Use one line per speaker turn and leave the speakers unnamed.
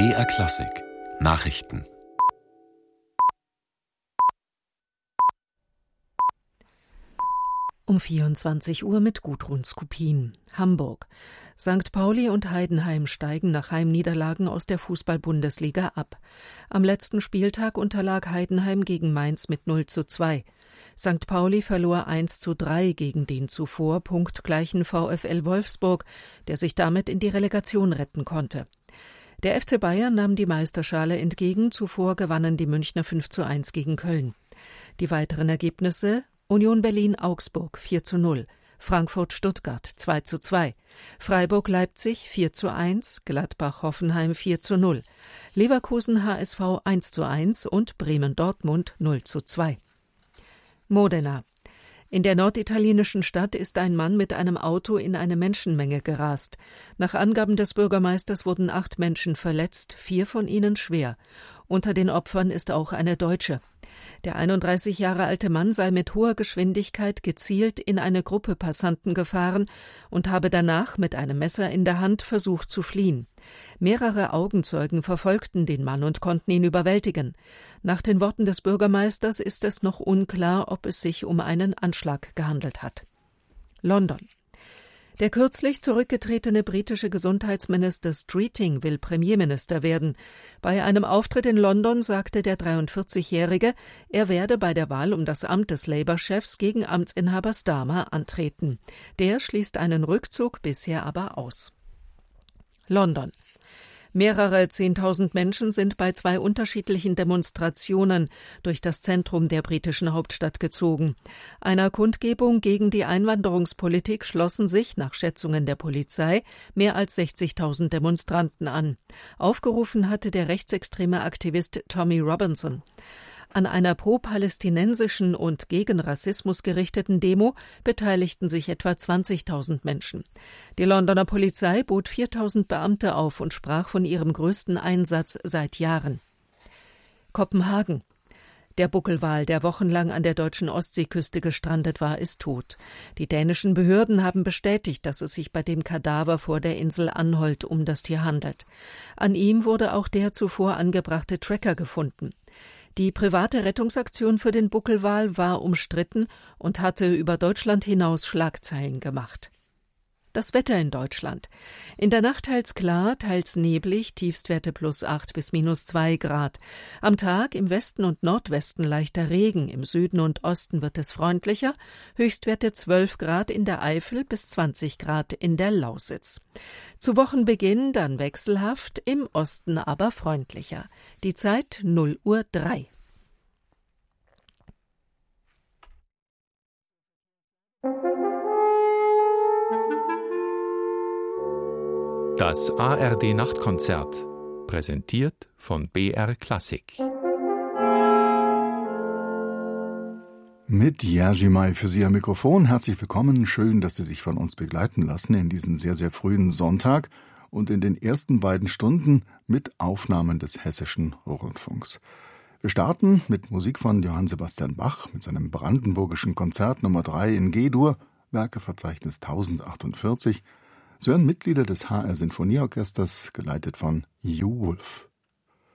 BR Klassik Nachrichten.
Um 24 Uhr mit Gudrun Skupin. Hamburg. St. Pauli und Heidenheim steigen nach Heimniederlagen aus der Fußball-Bundesliga ab. Am letzten Spieltag unterlag Heidenheim gegen Mainz mit 0:2. St. Pauli verlor 1:3 gegen den zuvor punktgleichen VfL Wolfsburg, der sich damit in die Relegation retten konnte. Der FC Bayern nahm die Meisterschale entgegen, zuvor gewannen die Münchner 5:1 gegen Köln. Die weiteren Ergebnisse: Union Berlin-Augsburg 4:0, Frankfurt-Stuttgart 2:2, Freiburg-Leipzig 4:1, Gladbach-Hoffenheim 4:0, Leverkusen-HSV 1:1 und Bremen-Dortmund 0:2. Modena. In der norditalienischen Stadt ist ein Mann mit einem Auto in eine Menschenmenge gerast. Nach Angaben des Bürgermeisters wurden 8 Menschen verletzt, 4 von ihnen schwer. Unter den Opfern ist auch eine Deutsche. Der 31 Jahre alte Mann sei mit hoher Geschwindigkeit gezielt in eine Gruppe Passanten gefahren und habe danach mit einem Messer in der Hand versucht zu fliehen. Mehrere Augenzeugen verfolgten den Mann und konnten ihn überwältigen. Nach den Worten des Bürgermeisters ist es noch unklar, ob es sich um einen Anschlag gehandelt hat. London. Der kürzlich zurückgetretene britische Gesundheitsminister Streeting will Premierminister werden. Bei einem Auftritt in London sagte der 43-Jährige, er werde bei der Wahl um das Amt des Labour-Chefs gegen Amtsinhaber Starmer antreten. Der schließt einen Rückzug bisher aber aus. London. Mehrere 10.000 Menschen sind bei 2 unterschiedlichen Demonstrationen durch das Zentrum der britischen Hauptstadt gezogen. Einer Kundgebung gegen die Einwanderungspolitik schlossen sich, nach Schätzungen der Polizei, mehr als 60.000 Demonstranten an. Aufgerufen hatte der rechtsextreme Aktivist Tommy Robinson. An einer pro-palästinensischen und gegen Rassismus gerichteten Demo beteiligten sich etwa 20.000 Menschen. Die Londoner Polizei bot 4.000 Beamte auf und sprach von ihrem größten Einsatz seit Jahren. Kopenhagen. Der Buckelwal, der wochenlang an der deutschen Ostseeküste gestrandet war, ist tot. Die dänischen Behörden haben bestätigt, dass es sich bei dem Kadaver vor der Insel Anholt um das Tier handelt. An ihm wurde auch der zuvor angebrachte Tracker gefunden. Die private Rettungsaktion für den Buckelwal war umstritten und hatte über Deutschland hinaus Schlagzeilen gemacht. Das Wetter in Deutschland. In der Nacht teils klar, teils neblig, Tiefstwerte +8 bis -2 Grad. Am Tag im Westen und Nordwesten leichter Regen, im Süden und Osten wird es freundlicher, Höchstwerte 12 Grad in der Eifel bis 20 Grad in der Lausitz. Zu Wochenbeginn dann wechselhaft, im Osten aber freundlicher. Die Zeit 0:03 Uhr.
Das ARD-Nachtkonzert, präsentiert von BR Klassik.
Mit Jerzy May für Sie am Mikrofon. Herzlich willkommen. Schön, dass Sie sich von uns begleiten lassen in diesen sehr, sehr frühen Sonntag und in den ersten beiden Stunden mit Aufnahmen des Hessischen Rundfunks. Wir starten mit Musik von Johann Sebastian Bach mit seinem brandenburgischen Konzert Nummer 3 in G-Dur, Werkeverzeichnis 1048. Sie hören Mitglieder des HR Sinfonieorchesters, geleitet von Hugh Wolf.